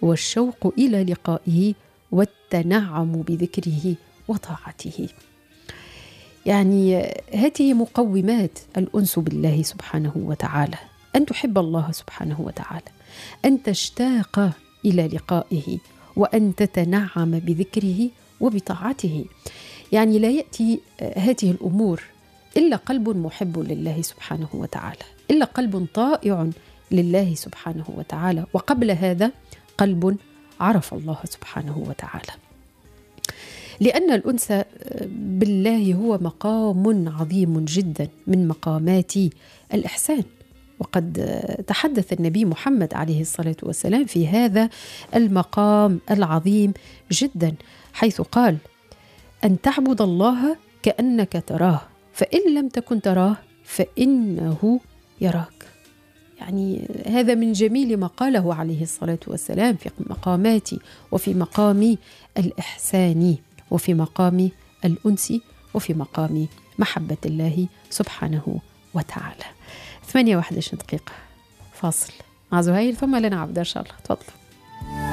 والشوق إلى لقائه والتنعم بذكره وطاعته. يعني هذه مقومات الأنس بالله سبحانه وتعالى، أن تحب الله سبحانه وتعالى، أن تشتاق إلى لقائه، وأن تتنعم بذكره وبطاعته. يعني لا يأتي هذه الأمور إلا قلب محب لله سبحانه وتعالى، إلا قلب طائع لله سبحانه وتعالى، وقبل هذا قلب عرف الله سبحانه وتعالى. لأن الأنس بالله هو مقام عظيم جدا من مقامات الإحسان. وقد تحدث النبي محمد عليه الصلاة والسلام في هذا المقام العظيم جدا، حيث قال: أن تعبد الله كأنك تراه، فإن لم تكن تراه فإنه يراك. يعني هذا من جميل ما قاله عليه الصلاة والسلام في مقامات وفي مقام الإحسان وفي مقام الأنس وفي مقام محبة الله سبحانه وتعالى. 28 دقيقة فاصل مع زهير، ثم لنا عبد إن شاء الله. تفضل.